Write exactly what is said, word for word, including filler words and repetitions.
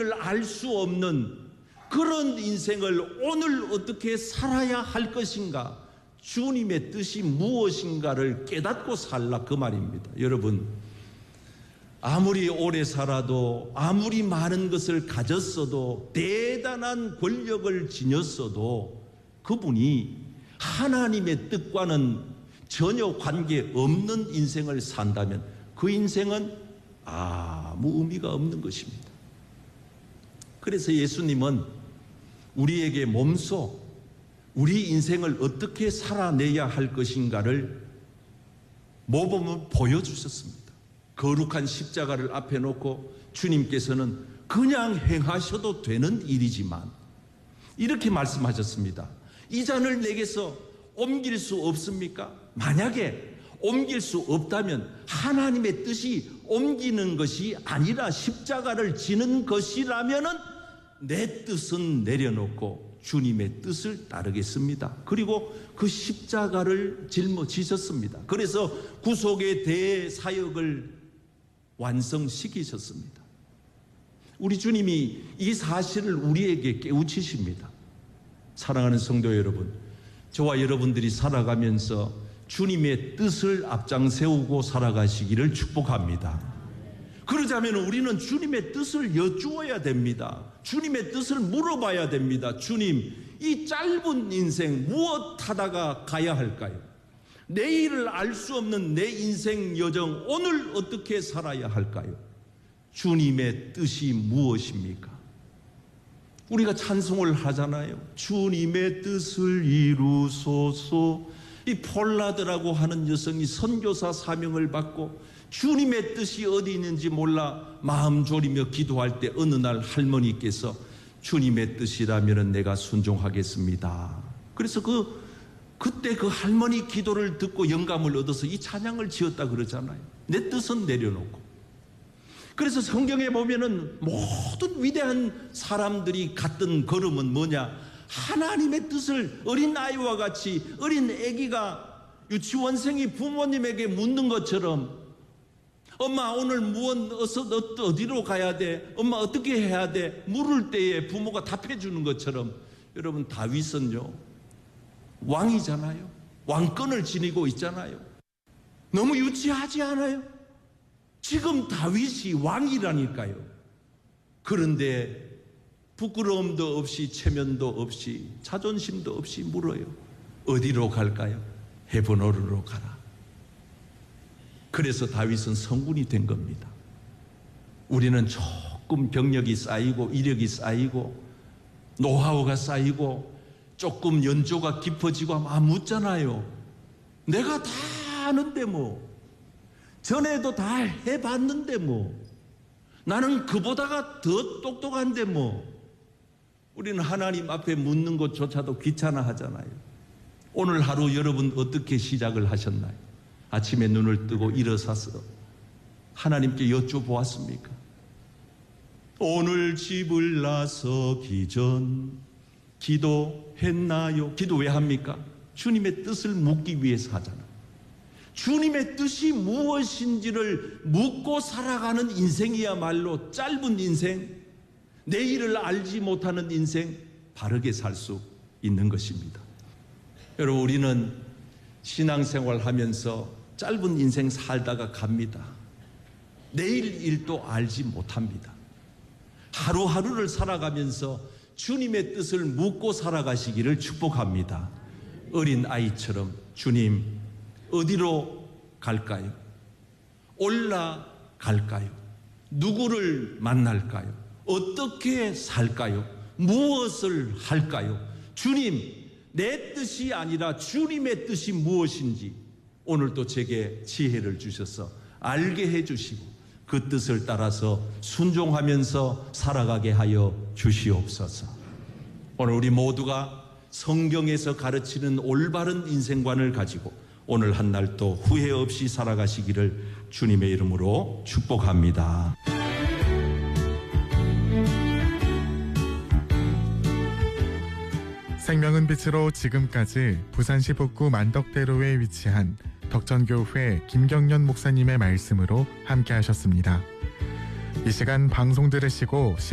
내일을 알 수 없는 그런 인생을 오늘 어떻게 살아야 할 것인가, 주님의 뜻이 무엇인가를 깨닫고 살라 그 말입니다. 여러분, 아무리 오래 살아도, 아무리 많은 것을 가졌어도, 대단한 권력을 지녔어도 그분이 하나님의 뜻과는 전혀 관계없는 인생을 산다면 그 인생은 아무 의미가 없는 것입니다. 그래서 예수님은 우리에게 몸소 우리 인생을 어떻게 살아내야 할 것인가를 모범을 보여주셨습니다. 거룩한 십자가를 앞에 놓고 주님께서는 그냥 행하셔도 되는 일이지만 이렇게 말씀하셨습니다. 이 잔을 내게서 옮길 수 없습니까? 만약에 옮길 수 없다면 하나님의 뜻이 옮기는 것이 아니라 십자가를 지는 것이라면은 내 뜻은 내려놓고 주님의 뜻을 따르겠습니다. 그리고 그 십자가를 짊어지셨습니다. 그래서 구속의 대사역을 완성시키셨습니다. 우리 주님이 이 사실을 우리에게 깨우치십니다. 사랑하는 성도 여러분, 저와 여러분들이 살아가면서 주님의 뜻을 앞장 세우고 살아가시기를 축복합니다. 그러자면 우리는 주님의 뜻을 여쭈어야 됩니다. 주님의 뜻을 물어봐야 됩니다. 주님, 이 짧은 인생 무엇 하다가 가야 할까요? 내일을 알 수 없는 내 인생 여정, 오늘 어떻게 살아야 할까요? 주님의 뜻이 무엇입니까? 우리가 찬송을 하잖아요. 주님의 뜻을 이루소서. 이 폴라드라고 하는 여성이 선교사 사명을 받고 주님의 뜻이 어디 있는지 몰라 마음 졸이며 기도할 때 어느 날 할머니께서 주님의 뜻이라면 내가 순종하겠습니다. 그래서 그 그때 그 할머니 기도를 듣고 영감을 얻어서 이 찬양을 지었다 그러잖아요. 내 뜻은 내려놓고. 그래서 성경에 보면은 모든 위대한 사람들이 갔던 걸음은 뭐냐? 하나님의 뜻을 어린아이와 같이, 어린 아기가 유치원생이 부모님에게 묻는 것처럼, 엄마 오늘 무언 어서 어디로 가야 돼? 엄마 어떻게 해야 돼? 물을 때에 부모가 답해 주는 것처럼, 여러분 다윗은요 왕이잖아요. 왕권을 지니고 있잖아요. 너무 유치하지 않아요? 지금 다윗이 왕이라니까요. 그런데 부끄러움도 없이 체면도 없이 자존심도 없이 물어요. 어디로 갈까요? 헤브론으로 가라. 그래서 다윗은 성군이 된 겁니다. 우리는 조금 경력이 쌓이고 이력이 쌓이고 노하우가 쌓이고 조금 연조가 깊어지고 하면 아 묻잖아요. 내가 다 아는데 뭐, 전에도 다 해봤는데 뭐, 나는 그보다가 더 똑똑한데 뭐. 우리는 하나님 앞에 묻는 것조차도 귀찮아 하잖아요. 오늘 하루 여러분 어떻게 시작을 하셨나요? 아침에 눈을 뜨고 일어서서 하나님께 여쭤보았습니까? 오늘 집을 나서기 전 기도했나요? 기도 왜 합니까? 주님의 뜻을 묻기 위해서 하잖아요. 주님의 뜻이 무엇인지를 묻고 살아가는 인생이야말로 짧은 인생, 내일을 알지 못하는 인생, 바르게 살 수 있는 것입니다. 여러분, 우리는 신앙생활 하면서 짧은 인생 살다가 갑니다. 내일 일도 알지 못합니다. 하루하루를 살아가면서 주님의 뜻을 묻고 살아가시기를 축복합니다. 어린 아이처럼 주님 어디로 갈까요? 올라갈까요? 누구를 만날까요? 어떻게 살까요? 무엇을 할까요? 주님, 내 뜻이 아니라 주님의 뜻이 무엇인지 오늘도 제게 지혜를 주셔서 알게 해주시고 그 뜻을 따라서 순종하면서 살아가게 하여 주시옵소서. 오늘 우리 모두가 성경에서 가르치는 올바른 인생관을 가지고 오늘 한 날도 후회 없이 살아가시기를 주님의 이름으로 축복합니다. 생명은 빛으로 지금까지 부산시 북구 만덕대로에 위치한 덕전교회 김경련 목사님의 말씀으로 함께 하셨습니다. 이 시간 방송 들으시고